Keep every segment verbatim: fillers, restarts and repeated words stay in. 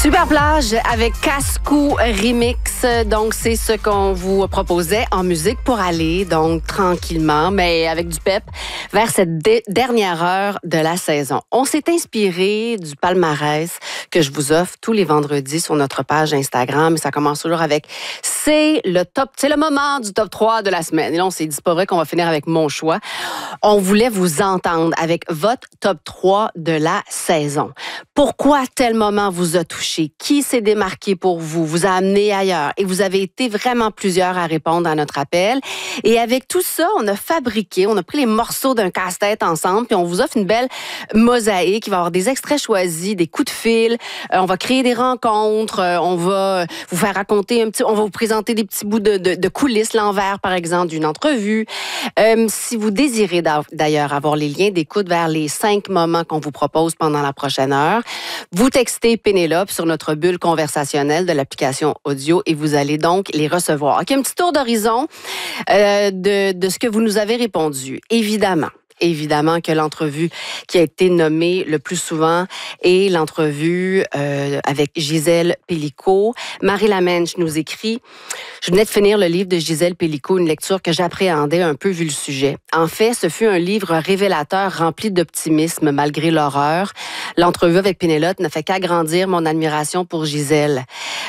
Super plage avec Cascou Remix. Donc, c'est ce qu'on vous proposait en musique pour aller, donc, tranquillement, mais avec du pep, vers cette dé- dernière heure de la saison. On s'est inspiré du palmarès que je vous offre tous les vendredis sur notre page Instagram. Et ça commence toujours avec « C'est le top, c'est le moment du top trois de la semaine ». Et là, on s'est dit, c'est pas vrai qu'on va finir avec mon choix. On voulait vous entendre avec votre top trois de la saison. Pourquoi tel moment vous a touché? Qui s'est démarqué pour vous, vous a amené ailleurs et vous avez été vraiment plusieurs à répondre à notre appel. Et avec tout ça, on a fabriqué, on a pris les morceaux d'un casse-tête ensemble puis on vous offre une belle mosaïque. Il va y avoir des extraits choisis, des coups de fil, euh, on va créer des rencontres, euh, on va vous faire raconter un petit, on va vous présenter des petits bouts de, de, de coulisses, l'envers par exemple d'une entrevue. Euh, si vous désirez d'ailleurs avoir les liens d'écoute vers les cinq moments qu'on vous propose pendant la prochaine heure, vous textez Pénélope sur notre bulle conversationnelle de l'application audio et vous allez donc les recevoir. OK, un petit tour d'horizon euh, de, de ce que vous nous avez répondu. Évidemment. Évidemment que l'entrevue qui a été nommée le plus souvent est l'entrevue euh, avec Gisèle Pélicaud. Marie Lamenche nous écrit « Je venais de finir le livre de Gisèle Pélicaud, une lecture que j'appréhendais un peu vu le sujet. En fait, ce fut un livre révélateur rempli d'optimisme malgré l'horreur. L'entrevue avec Pénélope n'a fait qu'agrandir mon admiration pour Gisèle.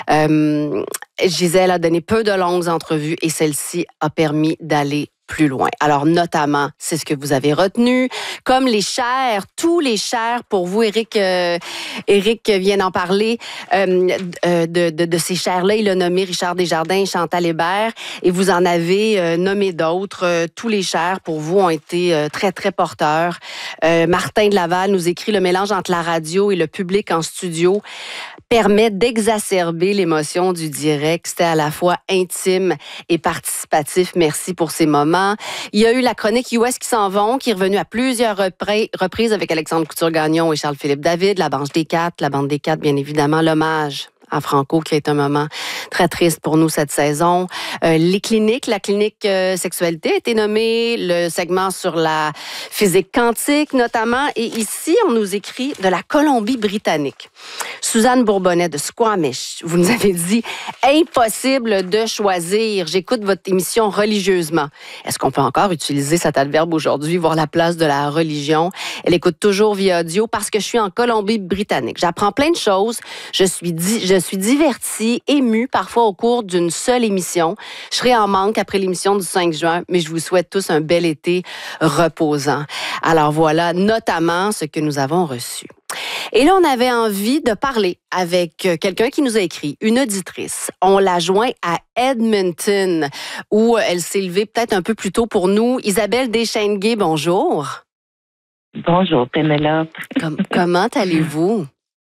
Euh, Gisèle a donné peu de longues entrevues et celle-ci a permis d'aller plus loin. Alors, notamment, c'est ce que vous avez retenu. Comme les chers, tous les chers pour vous, Éric, euh, Éric vient d'en parler, euh, de, de, de ces chers-là. Il a nommé Richard Desjardins et Chantal Hébert. Et vous en avez euh, nommé d'autres. Euh, tous les chers pour vous ont été euh, très, très porteurs. Euh, Martin de Laval nous écrit « Le mélange entre la radio et le public en studio permet d'exacerber l'émotion du direct. C'était à la fois intime et participatif. Merci pour ces moments. » Il y a eu la chronique U S qui s'en vont, qui est revenue à plusieurs reprises avec Alexandre Couture-Gagnon et Charles-Philippe David, la Banche des Quatre, la Bande des Quatre, bien évidemment, l'hommage à Franco, qui est un moment très triste pour nous cette saison. Euh, les cliniques, la clinique euh, sexualité a été nommée, le segment sur la physique quantique notamment. Et ici, on nous écrit de la Colombie-Britannique. Suzanne Bourbonnais de Squamish, vous nous avez dit « Impossible de choisir. J'écoute votre émission religieusement. » Est-ce qu'on peut encore utiliser cet adverbe aujourd'hui, voir la place de la religion? Elle écoute toujours via audio parce que je suis en Colombie-Britannique. J'apprends plein de choses. Je suis, di- je suis divertie, émue parfois au cours d'une seule émission. Je serai en manque après l'émission du cinq juin, mais je vous souhaite tous un bel été reposant. Alors voilà, notamment ce que nous avons reçu. Et là, on avait envie de parler avec quelqu'un qui nous a écrit, une auditrice. On l'a joint à Edmonton, où elle s'est levée peut-être un peu plus tôt pour nous. Isabelle Deschênes-Gay, bonjour. Bonjour, Pénélope. Com- comment allez-vous?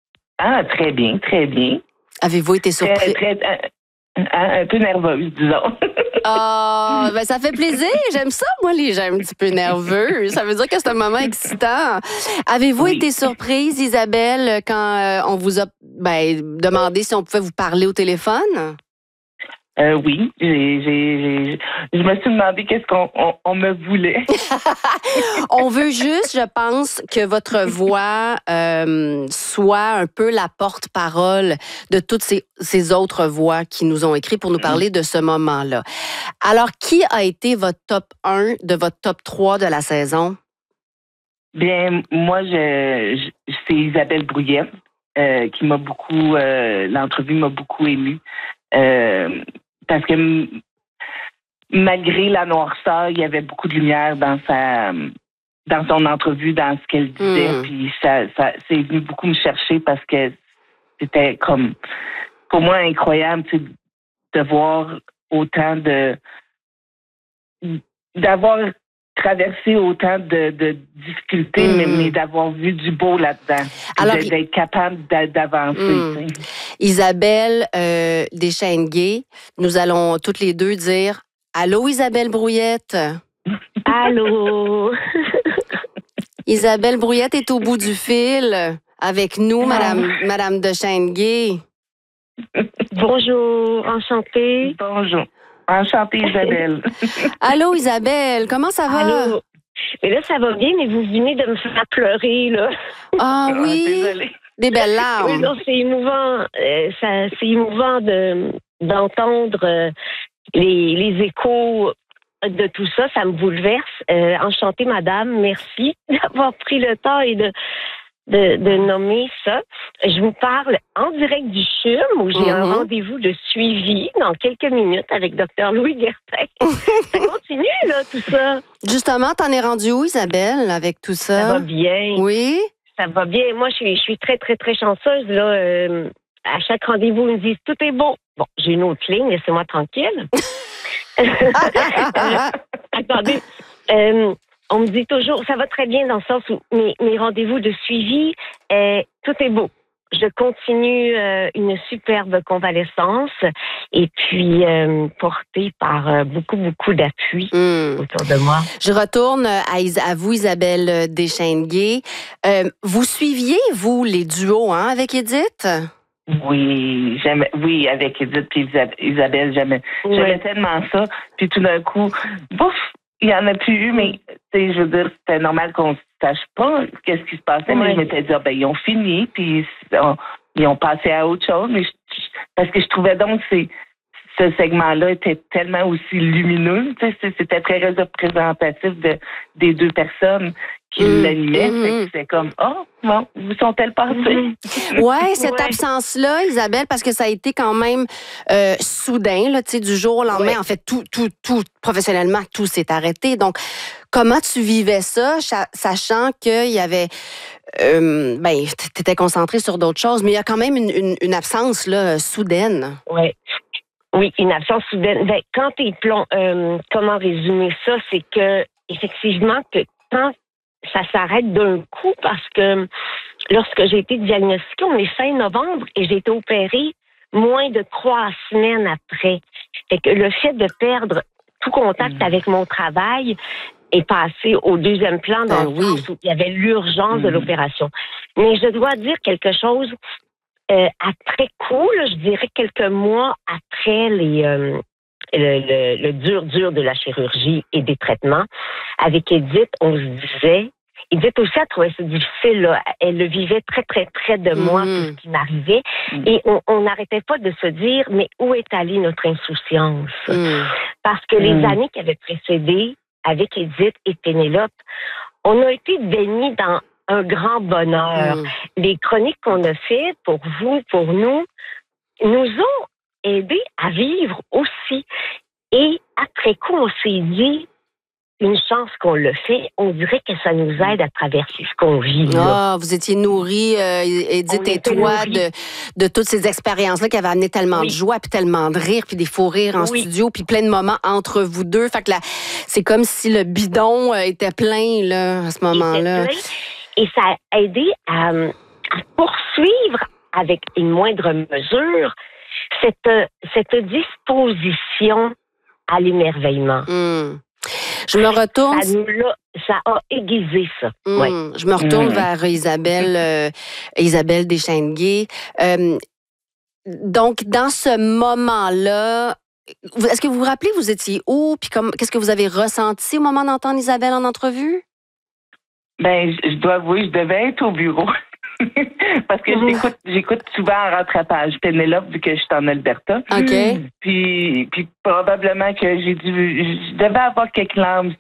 Ah, très bien, très bien. Avez-vous été surpris? Très, très, un, un peu nerveuse, disons. Ah, ben ça fait plaisir. J'aime ça, moi, les gens un petit peu nerveux. Ça veut dire que c'est un moment excitant. Avez-vous Oui. été surprise, Isabelle, quand euh, on vous a ben, demandé si on pouvait vous parler au téléphone? Euh, oui, j'ai, j'ai, j'ai, je me suis demandé qu'est-ce qu'on on, on me voulait. On veut juste, je pense, que votre voix euh, soit un peu la porte-parole de toutes ces, ces autres voix qui nous ont écrit pour nous parler de ce moment-là. Alors, qui a été votre top un de votre top trois de la saison? Bien, moi, je, je c'est Isabelle Brouillette euh, qui m'a beaucoup, euh, l'entrevue m'a beaucoup émue. Euh, parce que m- malgré la noirceur, il y avait beaucoup de lumière dans sa dans son entrevue, dans ce qu'elle disait. Mm. Puis ça, ça c'est venu beaucoup me chercher parce que c'était comme pour moi incroyable, tu sais, de voir autant de d'avoir traversé autant de, de difficultés, Mm. mais, mais d'avoir vu du beau là-dedans. Alors, Puis d'être capable d'a- d'avancer. Mm. tu sais. Isabelle euh, Deschênes-Gay, nous allons toutes les deux dire « Allô, Isabelle Brouillette? » Allô? Isabelle Brouillette est au bout du fil avec nous, Madame, Madame Deschênes-Gay. Bonjour, enchantée. Bonjour. Enchantée, Isabelle. Allô, Isabelle, comment ça va? Allô? Mais là, ça va bien, mais vous venez de me faire pleurer, là. Ah Ah, oui? désolée. Des belles Oui, larmes. non, c'est émouvant. Euh, ça, c'est émouvant de, d'entendre euh, les, les échos de tout ça. Ça me bouleverse. Euh, enchantée, madame. Merci d'avoir pris le temps et de, de, de nommer ça. Je vous parle en direct du C H U M où j'ai Mhm. un rendez-vous de suivi dans quelques minutes avec docteur Louis Guertin. Ça continue, là, tout ça. Justement, t'en es rendue où, Isabelle, avec tout ça? Ça va bien. Oui? Ça va bien. Moi, je suis, je suis très, très, très chanceuse. Là, euh, à chaque rendez-vous, ils me disent tout est beau. Bon, j'ai une autre ligne, laissez-moi tranquille. Attendez. Euh, on me dit toujours, ça va très bien dans le sens où mes, mes rendez-vous de suivi, euh, tout est beau. Je continue euh, une superbe convalescence et puis euh, portée par euh, beaucoup, beaucoup d'appui Mm. autour de moi. Je retourne à, Is- à vous, Isabelle Deschênes-Gay. Euh, vous suiviez, vous, les duos hein, avec Édith? Oui, j'aimais, oui, avec Edith et Isa- Isabelle, j'aimais, Oui. j'aimais tellement ça. Puis tout d'un coup, bouf, il n'y en a plus eu, mais tu sais, je veux dire, c'était normal qu'on ne sache pas qu'est-ce qui se passait, mais Oui. je m'étais dit, ah, ben, ils ont fini, puis on- ils ont passé à autre chose, mais je- je- parce que je trouvais donc que c'est, ce segment-là était tellement aussi lumineux, tu sais, c'est- c'était très représentatif de, des deux personnes qui Mm, l'animaient. mhm. Fait que c'était comme, oh, bon, où sont-elles passées? Mhm. Ouais, cette Ouais. absence-là, Isabelle, parce que ça a été quand même euh, soudain, là, tu sais, du jour au lendemain. Ouais. En fait, tout, tout, tout, professionnellement, tout s'est arrêté. Donc, comment tu vivais ça, cha- sachant qu'il y avait, euh, ben, t'étais concentré sur d'autres choses, mais il y a quand même une, une, une absence là soudaine. Ouais. Oui, une absence soudaine. Ben, quand t'es plomb, euh, comment résumer ça, c'est que effectivement que quand ça s'arrête d'un coup, parce que lorsque j'ai été diagnostiquée, on est fin novembre et j'ai été opérée moins de trois semaines après. Fait que le fait de perdre tout contact Mm. avec mon travail est passé au deuxième plan dans Ben le oui. sens où il y avait l'urgence de Mm. l'opération. Mais je dois dire quelque chose. Euh, après coup, là, je dirais quelques mois après les, euh, le, le, le dur, dur de la chirurgie et des traitements, avec Edith, on se disait, Edith aussi a trouvé ça difficile, là. Elle le vivait très, très près de moi, Mhm. tout ce qui m'arrivait, Mhm. et on on n'arrêtait pas de se dire, mais où est allée notre insouciance? Mm. Parce que les Mm. années qui avaient précédé, avec Edith et Pénélope, on a été baignés dans un grand bonheur. Mm. Les chroniques qu'on a faites pour vous, pour nous, nous ont aidés à vivre aussi. Et après coup, on s'est dit, une chance qu'on le fait, on dirait que ça nous aide à traverser ce qu'on vit. Là. Ah, vous étiez nourris, euh, Edith On et était toi, nourris. de, de toutes ces expériences-là qui avaient amené tellement Oui. de joie, puis tellement de rire, puis des faux rires en Oui. studio, puis plein de moments entre vous deux. Fait que là, c'est comme si le bidon euh, était plein là, à ce Il était moment-là. plein. Et ça a aidé à, à poursuivre avec une moindre mesure cette, cette disposition à l'émerveillement. Hum. Je me retourne. Ça, nous l'a- ça a aiguisé ça. Hum, Ouais. Je me retourne Hum. vers Isabelle, euh, Isabelle Deschênes-Gay. Euh, donc, dans ce moment-là, vous- est-ce que vous vous rappelez, vous étiez où? Puis comme, qu'est-ce que vous avez ressenti au moment d'entendre Isabelle en entrevue? Ben, je je dois avouer, je devais être au bureau. Parce que Mhm. j'écoute, j'écoute souvent en rattrapage Pénélope, vu que je suis en Alberta. OK. Puis, puis probablement que j'ai dû, je devais avoir quelques larmes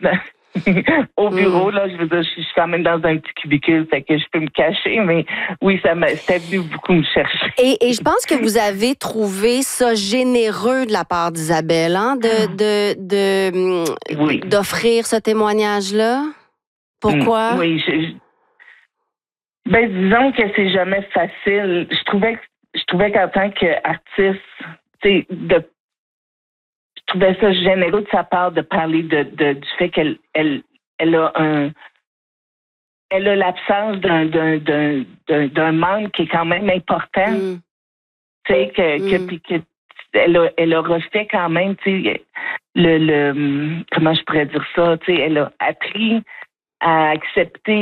au bureau. Là, je veux dire, je suis quand même dans un petit cubicule, fait que je peux me cacher, mais oui, ça m'a, c'était venu beaucoup me chercher. Et, et je pense que vous avez trouvé ça généreux de la part d'Isabelle, hein, de, de, de, Oui. d'offrir ce témoignage-là. Pourquoi? Mm, Oui, je, je- ben disons que c'est jamais facile. Je trouvais, que- je trouvais qu'en tant qu'artiste, tu sais, de je trouvais ça généreux de sa part de parler de, de du fait qu'elle elle, elle a un elle a l'absence d'un d'un d'un d'un, d'un manque qui est quand même important. Mm. Tu sais que, que, Mm. puis que elle a elle a refait quand même, tu sais, le le comment je pourrais dire ça, tu sais, elle a appris à accepter